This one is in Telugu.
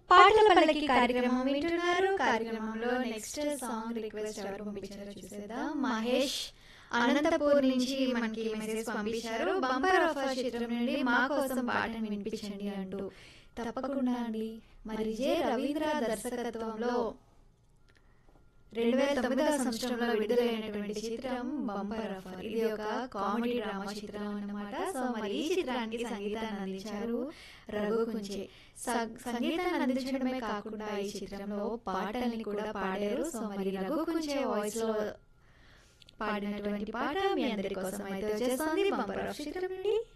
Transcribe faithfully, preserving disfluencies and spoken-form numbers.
పాటల పల్లకి కార్యక్రమం వింటున్నారు. కార్యక్రమంలో నెక్స్ట్ సాంగ్ రిక్వెస్ట్ ఎవరు పంపించారో చూసేద్దాం. మహేష్ అనంతపూర్ నుంచి మనకి మెసేజ్ పంపించారు. బంపర్ ఆఫర్ చిత్రం నుండి మా కోసం పాటను వినిపించండి అంటూ. తప్పకుండా అండి. మరి జే రవీంద్ర దర్శకత్వంలో రెండు వేల తొమ్మిదవ సంవత్సరంలో విడుదలైనటువంటి చిత్రం బంపర్ ఆఫర్. ఇది ఒక కామెడీ డ్రామా చిత్రం అన్నమాట. సో మరి ఈ చిత్రానికి సంగీతాన్ని అందించారు రఘు కుంచే. సంగీతాన్ని అందించడమే కాకుండా ఈ చిత్రంలో పాటల్ని కూడా పాడారు. సో మరి రఘు కుంచే వాయిస్ లో పాడినటువంటి పాట మీ అందరి కోసం అయితే వచ్చేస్తుంది బంపర్ ఆఫర్ చిత్రం నుండి.